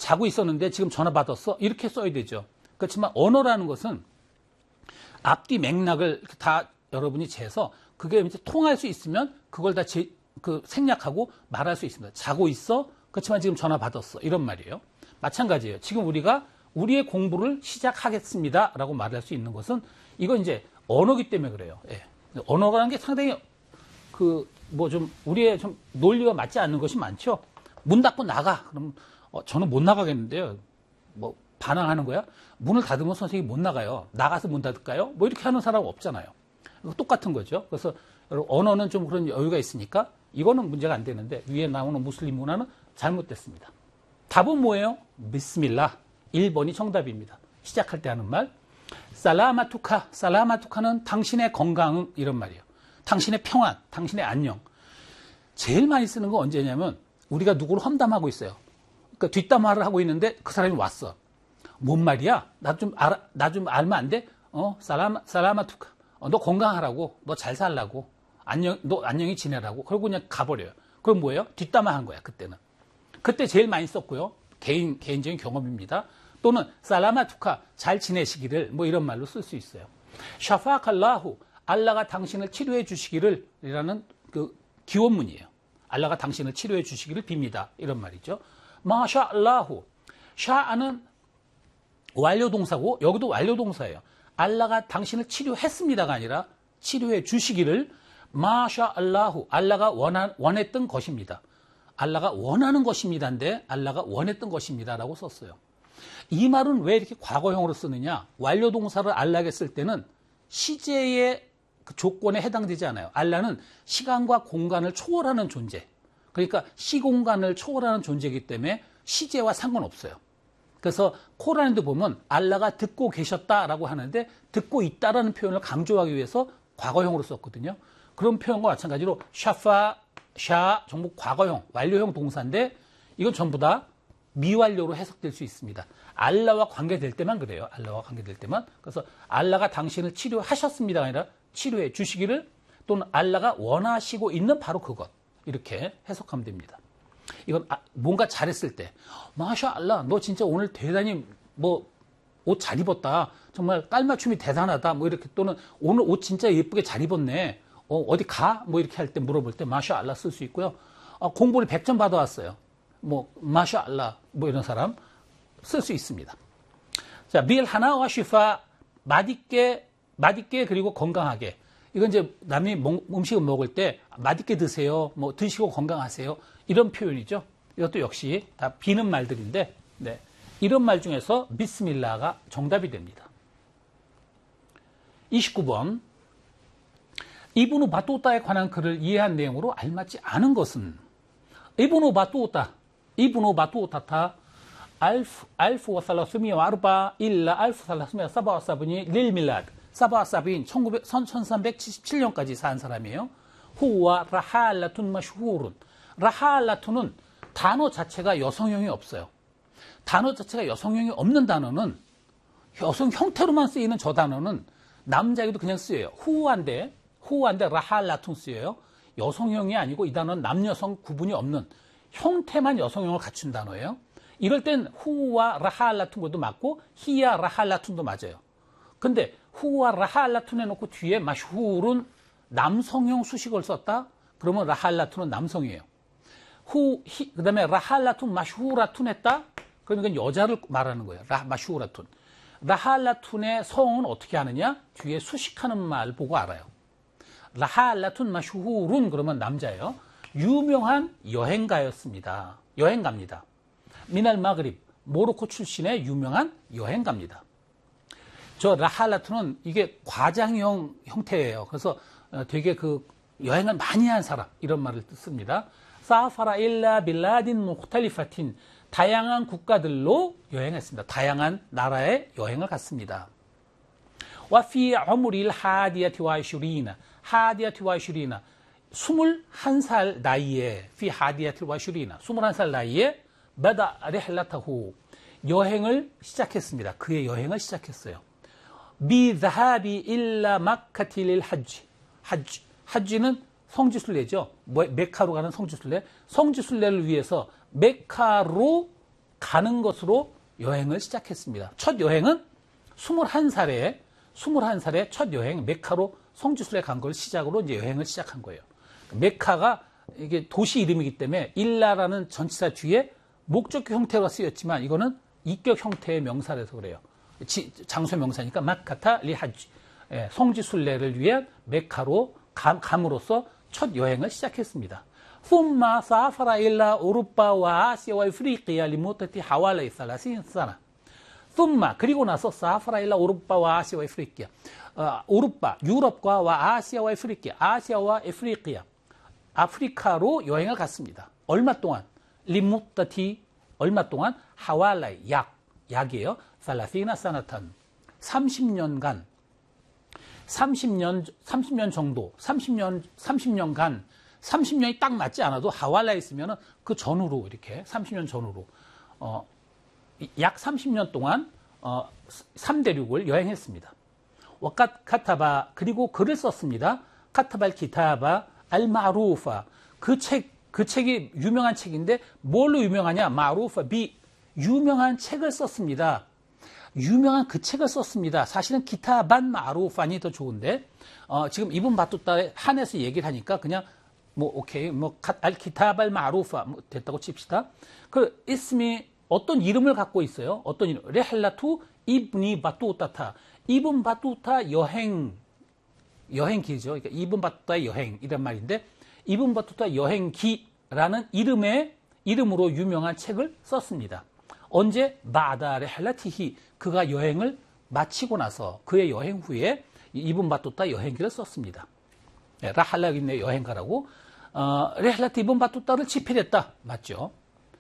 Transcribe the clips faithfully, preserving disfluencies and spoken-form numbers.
자고 있었는데 지금 전화 받았어? 이렇게 써야 되죠. 그렇지만 언어라는 것은 앞뒤 맥락을 다 여러분이 재서 그게 이제 통할 수 있으면 그걸 다 제, 그 생략하고 말할 수 있습니다. 자고 있어? 그렇지만 지금 전화 받았어. 이런 말이에요. 마찬가지예요. 지금 우리가 우리의 공부를 시작하겠습니다. 라고 말할 수 있는 것은 이건 이제 언어기 때문에 그래요. 예. 언어라는 게 상당히 그 뭐 좀 우리의 좀 논리가 맞지 않는 것이 많죠. 문 닫고 나가. 그럼 어, 저는 못 나가겠는데요. 뭐 반항하는 거야? 문을 닫으면 선생님이 못 나가요. 나가서 문 닫을까요? 뭐 이렇게 하는 사람 없잖아요. 똑같은 거죠. 그래서 언어는 좀 그런 여유가 있으니까 이거는 문제가 안 되는데 위에 나오는 무슬림 문화는 잘못됐습니다. 답은 뭐예요? 비스밀라. 일 번이 정답입니다. 시작할 때 하는 말. 살라마투카. 살라마투카는 당신의 건강 이런 말이에요. 당신의 평안, 당신의 안녕. 제일 많이 쓰는 건 언제냐면 우리가 누구를 험담하고 있어요. 그러니까 뒷담화를 하고 있는데 그 사람이 왔어. 뭔 말이야? 나 좀 알아, 나 좀 알면 안 돼? 어, 살라마, 살라마투카. 어, 너 건강하라고. 너 잘 살라고. 안녕, 너 안녕히 지내라고. 그러고 그냥 가버려요. 그럼 뭐예요? 뒷담화 한 거야, 그때는. 그때 제일 많이 썼고요. 개인, 개인적인 경험입니다. 또는 살라마투카. 잘 지내시기를 뭐 이런 말로 쓸 수 있어요. 샤파칼라후. 알라가 당신을 치료해 주시기를 이라는 그 기원문이에요. 알라가 당신을 치료해 주시기를 빕니다. 이런 말이죠. 마샤알라후. 샤아는 완료동사고 여기도 완료동사예요. 알라가 당신을 치료했습니다가 아니라 치료해 주시기를 마샤알라후. 알라가 원한, 원했던 것입니다. 알라가 원하는 것입니다인데 알라가 원했던 것입니다라고 썼어요. 이 말은 왜 이렇게 과거형으로 쓰느냐? 완료동사를 알라게 쓸 때는 시제의 그 조건에 해당되지 않아요. 알라는 시간과 공간을 초월하는 존재. 그러니까 시공간을 초월하는 존재이기 때문에 시제와 상관없어요. 그래서 코란에도 보면 알라가 듣고 계셨다라고 하는데 듣고 있다라는 표현을 강조하기 위해서 과거형으로 썼거든요. 그런 표현과 마찬가지로 샤파, 샤 전부 과거형, 완료형 동사인데 이건 전부 다 미완료로 해석될 수 있습니다. 알라와 관계될 때만 그래요. 알라와 관계될 때만. 그래서 알라가 당신을 치료하셨습니다가 아니라 치료해 주시기를 또는 알라가 원하시고 있는 바로 그것. 이렇게 해석하면 됩니다. 이건 뭔가 잘했을 때 마샤알라 너 진짜 오늘 대단히 뭐 옷 잘 입었다. 정말 깔맞춤이 대단하다. 뭐 이렇게 또는 오늘 옷 진짜 예쁘게 잘 입었네. 어, 어디 가? 뭐 이렇게 할 때 물어볼 때 마샤알라 쓸 수 있고요. 어, 공부를 백 점 받아왔어요. 뭐 마샤알라 뭐 이런 사람 쓸 수 있습니다. 자, 빌 하나와 시파 맛있게 맛있게 그리고 건강하게. 이건 이제 남이 음식을 먹을 때 맛있게 드세요. 뭐 드시고 건강하세요. 이런 표현이죠. 이것도 역시 다 비는 말들인데 네. 이런 말 중에서 비스밀라가 정답이 됩니다. 이십구 번. 이브누 바뚜타에 관한 글을 이해한 내용으로 알맞지 않은 것은 이브누 바뚜타 이브누 바뚜타타 알프 알프 와살라스미아 와르바 일라 알프 살라스미아 사바와사분이 릴밀라드 사바사빈 천삼백칠십칠 년까지 산 사람이에요. 후와 라할라툰 마슈후룬. 라할라툰은 단어 자체가 여성형이 없어요. 단어 자체가 여성형이 없는 단어는 여성 형태로만 쓰이는 저 단어는 남자에게도 그냥 쓰여요. 후한데 후한데 라할라툰 쓰여요. 여성형이 아니고 이 단어는 남여성 구분이 없는 형태만 여성형을 갖춘 단어예요. 이럴 땐 후와 라할라툰 것도 맞고 히야 라할라툰도 맞아요. 근데 후와 라할라툰 해놓고 뒤에 마슈훌은 남성형 수식을 썼다? 그러면 라할라툰은 남성이에요. 후, 히, 그 다음에 라할라툰 마슈후라툰 했다? 그러면 이건 여자를 말하는 거예요. 라, 마슈후라툰. 라할라툰의 성은 어떻게 하느냐? 뒤에 수식하는 말 보고 알아요. 라할라툰 마슈후룬 그러면 남자예요. 유명한 여행가였습니다. 여행가입니다. 미날 마그립, 모로코 출신의 유명한 여행가입니다. 저 라할라툰은 이게 과장형 형태예요. 그래서 되게 그 여행을 많이 한 사람 이런 말을 씁니다. 사파라 일라 빌라딘 무흐탈리파틴 다양한 국가들로 여행했습니다. 다양한 나라에 여행을 갔습니다. 와피 어무릴 하디아티 와슈리나 하디아티 와슈리나 스물한 살 나이에 피 하디아티 와슈리나 스물한 살 나이에 바다 레헬라타후 여행을 시작했습니다. 그의 여행을 시작했어요. 비자하비 일라 마카틸 하지. 하지. 하지는 성지순례죠. 메카로 가는 성지순례. 성지순례를 위해서 메카로 가는 것으로 여행을 시작했습니다. 첫 여행은 스물한 살에 스물한 살에 첫 여행 메카로 성지순례 간 걸 시작으로 이제 여행을 시작한 거예요. 메카가 이게 도시 이름이기 때문에 일라라는 전치사 뒤에 목적격 형태로 쓰였지만 이거는 이격 형태의 명사라서 그래요. 지, 장소 명사니까 마카타 리하지 예, 성지순례를 위한 메카로 감, 감으로써 첫 여행을 시작했습니다. ثم سافر إلى أوروبا وآسيا وأفريقيا لمدة حوالي ثلاثين سنة. ثم 그리고 나서 사파라 일라 오르바와 아시아와 아프리카, 어, 오르바 유럽과 와 아시아와 아프리카, 아시아와 아프리카, 아프리카로 여행을 갔습니다. 얼마 동안? 리무타티 얼마 동안? 하왈라이 약 약이에요. 살라시나 사나탄 삼십 년간 삼십 년 삼십 년 정도 삼십 년 삼십 년간 삼십 년이 딱 맞지 않아도 하왈라에 있으면은 그 전후로 이렇게 삼십 년 전후로 어, 약 삼십 년 동안 어, 삼 대륙을 여행했습니다. 와카 카타바 그리고 글을 썼습니다. 카타발 기타바 알마루파 그 책, 그 책이 유명한 책인데 뭘로 유명하냐? 마루파 비 유명한 책을 썼습니다. 유명한 그 책을 썼습니다. 사실은 기타반 마루파니 더 좋은데 어, 지금 이분 바투타에 한해서 얘기를 하니까 그냥 뭐 오케이 뭐 알 기타발 마루파 뭐 됐다고 칩시다. 그 이스미 어떤 이름을 갖고 있어요? 어떤 이름? 레헬라투 이브니 바투타타 이분 바투타 여행 여행기죠. 그러니까 이분 바투타의 여행 이란 말인데 이분 바투타 여행기라는 이름의 이름으로 유명한 책을 썼습니다. 언제 바다 레헬라티히 그가 여행을 마치고 나서 그의 여행 후에 이분 바투타 여행기를 썼습니다. 네, 라할라기네 여행가라고 어, 레헬라티 이분 바투타를 집필했다. 맞죠?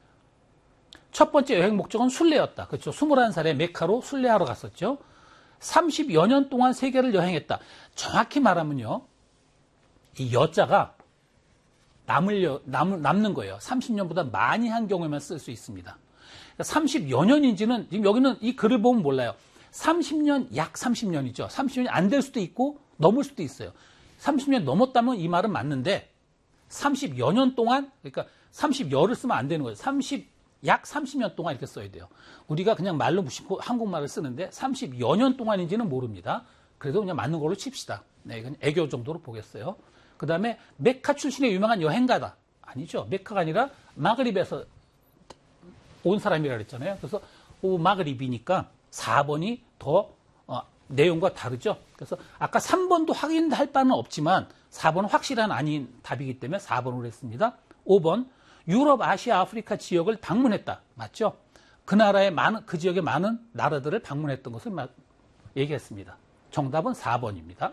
첫 번째 여행 목적은 순례였다. 그렇죠? 스물한 살에 메카로 순례하러 갔었죠. 삼십여 년 동안 세계를 여행했다. 정확히 말하면요. 이 여자가 남을, 남, 남는 거예요. 삼십 년보다 많이 한 경우에만 쓸 수 있습니다. 그러니까 삼십여 년인지는 지금 여기는 이 글을 보면 몰라요. 삼십 년, 약 삼십 년이죠. 삼십 년이 안 될 수도 있고 넘을 수도 있어요. 삼십 년 넘었다면 이 말은 맞는데 삼십여 년 동안 그러니까 삼십여를 쓰면 안 되는 거예요. 삼십 약 삼십 년 동안 이렇게 써야 돼요. 우리가 그냥 말로 무심코 한국말을 쓰는데 삼십여 년 동안인지는 모릅니다. 그래도 그냥 맞는 걸로 칩시다. 네, 이건 애교 정도로 보겠어요. 그 다음에 메카 출신의 유명한 여행가다. 아니죠. 메카가 아니라 마그립에서 온 사람이라 그랬잖아요. 그래서 오, 마그립이니까 사 번이 더 어, 내용과 다르죠. 그래서 아까 삼 번도 확인할 바는 없지만 사 번은 확실한 아닌 답이기 때문에 사 번으로 했습니다. 오 번 유럽, 아시아, 아프리카 지역을 방문했다. 맞죠? 그 나라의 많은, 그 지역의 많은 나라들을 방문했던 것을 얘기했습니다. 정답은 사 번입니다.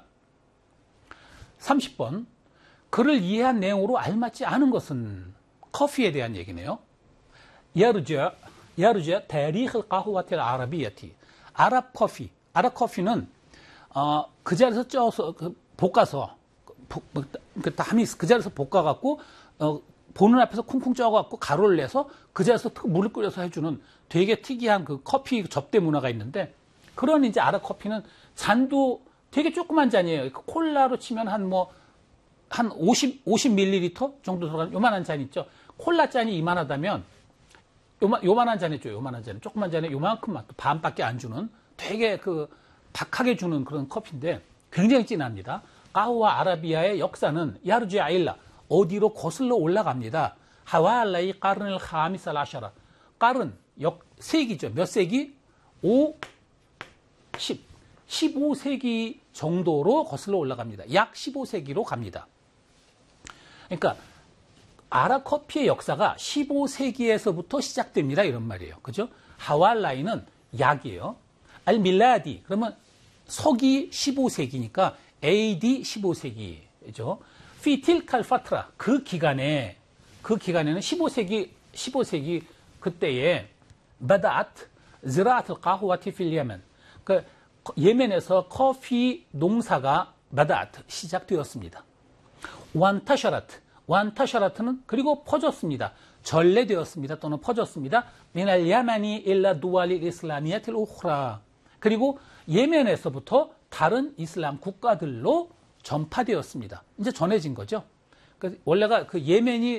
삼십 번. 그를 이해한 내용으로 알맞지 않은 것은 커피에 대한 얘기네요. 야르자, 야르자, 타리흐 까후와틸 아라비야티. 아랍 커피. 아랍 커피는, 어, 그 자리에서 쪄서, 그 볶아서, 그 다미스, 그 자리에서 볶아갖고, 어, 보는 앞에서 쿵쿵 쪄갖고 가루를 내서 그 자리에서 물을 끓여서 해주는 되게 특이한 그 커피 접대 문화가 있는데 그런 이제 아랍 커피는 잔도 되게 조그만 잔이에요. 콜라로 치면 한 뭐, 한 오십, 오십 밀리리터 정도 들어가는 요만한 잔 있죠. 콜라 잔이 이만하다면 요만, 요만한 잔이 죠. 요만한 잔. 조그만 잔에 요만큼 맛도 반밖에 안 주는 되게 그 박하게 주는 그런 커피인데 굉장히 진합니다. 까후와 아라비아의 역사는 야르지 아일라 어디로 거슬러 올라갑니다. 하왈라이 까른을 하미살 아샤라. 까른, 역, 세기죠. 몇 세기? 오, 십. 십오 세기 정도로 거슬러 올라갑니다. 약 십오 세기로 갑니다. 그러니까, 아랍 커피의 역사가 십오 세기에서부터 시작됩니다. 이런 말이에요. 그죠? 하왈라이는 약이에요. 알 밀라디. 그러면 서기 십오 세기니까 에이디 십오 세기죠. 피틸칼 파트라 그 기간에 그 기간에는 십오 세기 십오 세기 그때에 바다트 지라트 까후와티 필 예멘 그 예멘에서 커피 농사가 바다트 시작되었습니다. 완타샤라트 완타샤라트는 그리고 퍼졌습니다. 전래되었습니다. 또는 퍼졌습니다. 미날 야마니 일라 두알리 이슬라미아틸 우흐라 그리고 예멘에서부터 다른 이슬람 국가들로 전파되었습니다. 이제 전해진 거죠. 원래가 그 예멘이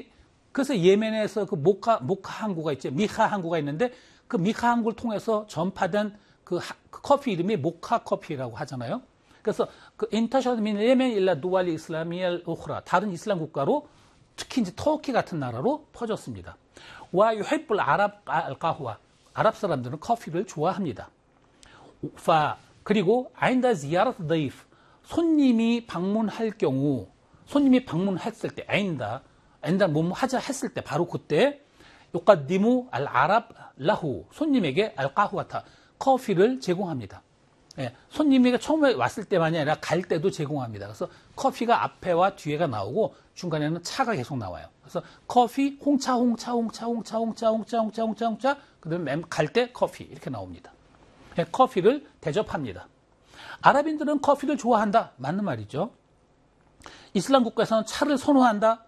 그래서 예멘에서 그 모카, 모카 항구가 있죠. 미카 항구가 있는데 그 미카 항구를 통해서 전파된 그, 하, 그 커피 이름이 모카 커피라고 하잖아요. 그래서 그 인터셔드 민 예멘 일라 두알리 이슬라미엘 우흐라 다른 이슬람 국가로 특히 이제 터키 같은 나라로 퍼졌습니다. 와 유헤불 아랍 알카후와 아랍 사람들은 커피를 좋아합니다. 파 그리고 아인다 지야라트 데이프 손님이 방문할 경우 손님이 방문했을 때 아인다 아인다 뭐 하자 했을 때 바로 그때 요까디무 알 아랍 라후 손님에게 알카후와타 커피를 제공합니다. 예, 손님이 처음에 왔을 때만이 아니라 갈 때도 제공합니다. 그래서 커피가 앞에와 뒤에가 나오고 중간에는 차가 계속 나와요. 그래서 커피, 홍차, 홍차, 홍차, 홍차, 홍차, 홍차, 홍차, 홍차, 홍차, 그 다음에 갈 때 커피 이렇게 나옵니다. 예, 커피를 대접합니다. 아랍인들은 커피를 좋아한다. 맞는 말이죠. 이슬람 국가에서는 차를 선호한다.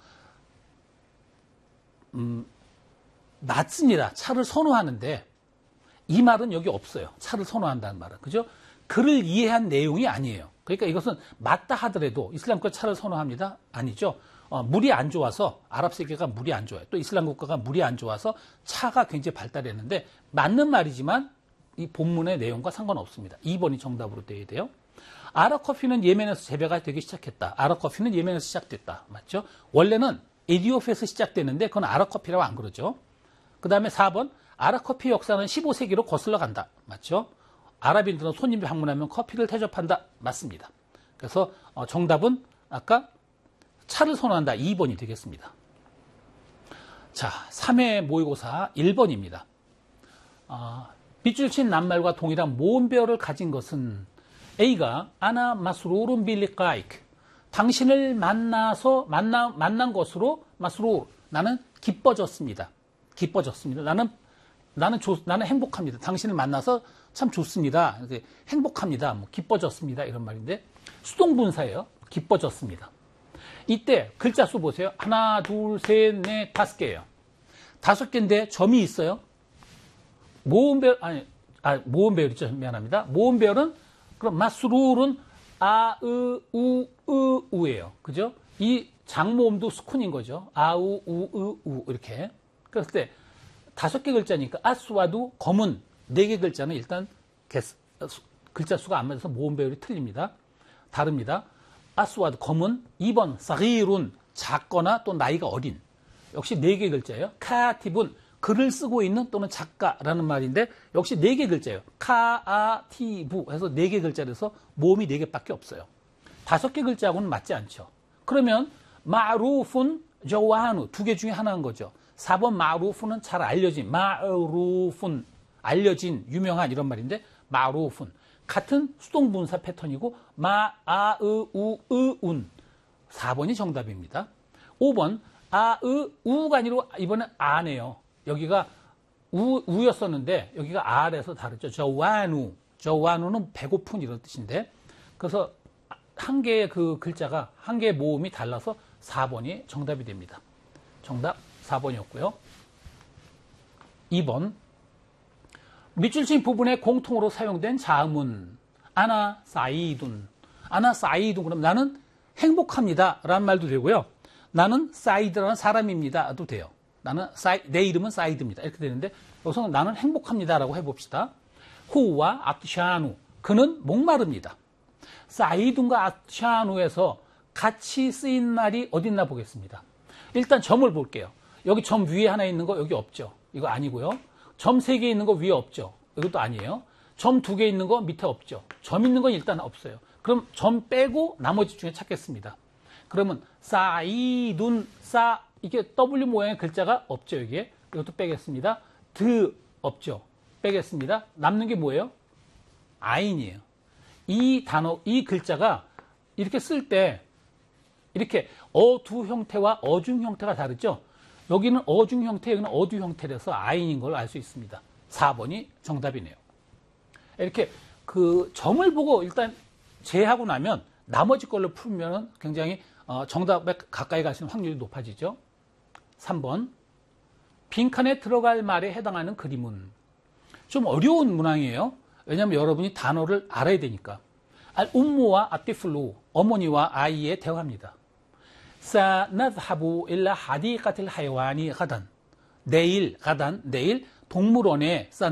음, 맞습니다. 차를 선호하는데 이 말은 여기 없어요. 차를 선호한다는 말은. 그죠? 그를 이해한 내용이 아니에요. 그러니까 이것은 맞다 하더라도 이슬람 국가 차를 선호합니다? 아니죠. 어, 물이 안 좋아서 아랍 세계가 물이 안 좋아요. 또 이슬람 국가가 물이 안 좋아서 차가 굉장히 발달했는데 맞는 말이지만 이 본문의 내용과 상관없습니다. 이 번이 정답으로 되어야 돼요. 아랍 커피는 예멘에서 재배가 되기 시작했다. 아랍 커피는 예멘에서 시작됐다. 맞죠? 원래는 에티오피아에서 시작되는데 그건 아랍 커피라고 안 그러죠. 그 다음에 사 번 아랍 커피 역사는 십오 세기로 거슬러 간다. 맞죠? 아랍인들은 손님이 방문하면 커피를 대접한다. 맞습니다. 그래서 정답은 아까 차를 선호한다. 이 번이 되겠습니다. 자, 삼 회 모의고사 일 번입니다. 어, 밑줄 친 낱말과 동일한 모음배어를 가진 것은 A가 아나 마스루른 빌리까이크 당신을 만나서 만나, 만난 것으로 마스루 나는 기뻐졌습니다. 기뻐졌습니다. 나는 나는 좋, 나는 행복합니다. 당신을 만나서 참 좋습니다. 행복합니다. 뭐 기뻐졌습니다. 이런 말인데 수동분사예요. 기뻐졌습니다. 이때 글자 수 보세요. 하나, 둘, 셋, 넷, 다섯 개예요. 다섯 개인데 점이 있어요. 모음배열 아니, 아 모음배열이죠. 미안합니다. 모음배열은 그럼 마스룰은 아, 으, 우, 으, 우예요. 그죠? 이 장모음도 스쿤인 거죠. 아, 우, 우, 으, 우 이렇게. 그랬을 때 다섯 개 글자니까 아스와도 검은 네 개 글자는 일단 개수, 글자 수가 안 맞아서 모음 배열이 틀립니다. 다릅니다. 아스와도 검은 이 번 사기룬 작거나 또 나이가 어린 역시 네 개 글자예요. 카티분 글을 쓰고 있는 또는 작가라는 말인데 역시 네 개 글자예요. 카아티부 해서 네 개 글자라서 모음이 네 개밖에 없어요. 다섯 개 글자하고는 맞지 않죠. 그러면 마루푼 저와누 두 개 중에 하나인 거죠. 사 번 마루프는 잘 알려진 마루푼 알려진 유명한 이런 말인데 마루푼 같은 수동분사 패턴이고 마, 아, 으, 우, 으, 운 사 번이 정답입니다. 오 번 아, 으, 우가 아니고 이번엔 아네요. 여기가 우, 우였었는데 여기가 아래서 다르죠. 저와누 저와누는 배고픈 이런 뜻인데 그래서 한 개의 그 글자가 한 개의 모음이 달라서 사 번이 정답이 됩니다. 정답 사 번이었고요. 이 번 밑줄 친 부분에 공통으로 사용된 자음은 아나 사이둔 아나 사이둔 그럼 나는 행복합니다 라는 말도 되고요. 나는 사이드라는 사람입니다도 돼요. 나는 사이, 내 이름은 사이드입니다 이렇게 되는데 여기서 나는 행복합니다 라고 해봅시다. 후와 아트샤누 그는 목마릅니다. 사이둔과 아트샤누에서 같이 쓰인 말이 어딨나 보겠습니다. 일단 점을 볼게요. 여기 점 위에 하나 있는 거 여기 없죠. 이거 아니고요. 점 세 개 있는 거 위에 없죠. 이것도 아니에요. 점 두 개 있는 거 밑에 없죠. 점 있는 건 일단 없어요. 그럼 점 빼고 나머지 중에 찾겠습니다. 그러면 사이둔 사 이게 W 모양의 글자가 없죠. 여기에. 이것도 빼겠습니다. 드 없죠. 빼겠습니다. 남는 게 뭐예요? 아인이에요. 이 단어 이 글자가 이렇게 쓸 때 이렇게 어두 형태와 어중 형태가 다르죠. 여기는 어중 형태, 여기는 어두 형태라서 아인인 걸 알 수 있습니다. 사 번이 정답이네요. 이렇게 그 점을 보고 일단 제하고 나면 나머지 걸로 풀면 굉장히 정답에 가까이 갈 수 있는 확률이 높아지죠. 삼 번 빈칸에 들어갈 말에 해당하는 그림은 좀 어려운 문항이에요. 왜냐하면 여러분이 단어를 알아야 되니까. 알 ummu와 아티플루 어머니와 아이의 대화입니다. 사나드하부 일라 하디까틸 하이와니 가단. 내일 가단 내일 동물원에